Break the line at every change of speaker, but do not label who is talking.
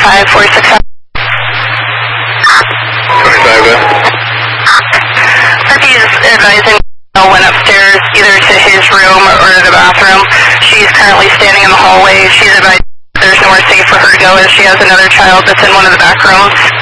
2546.
25 there.
He's advising went upstairs either to his room or the bathroom. She's currently standing in the hallway. She's advising there's nowhere safe for her to go as she has another child that's in one of the back rooms.